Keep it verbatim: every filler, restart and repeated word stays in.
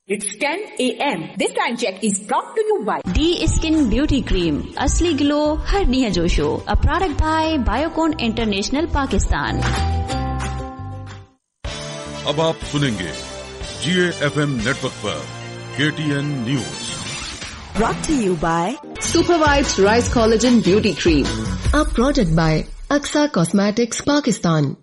It's ten a m This time check is brought to you by D Skin Beauty Cream. असली glow हर निया जोशो. A product by Biocon International Pakistan. अब आप सुनेंगे जी A F M network पर के T N news. Brought to you by Supervibes Rice Collagen Beauty Cream. A product by Aksa Cosmetics Pakistan.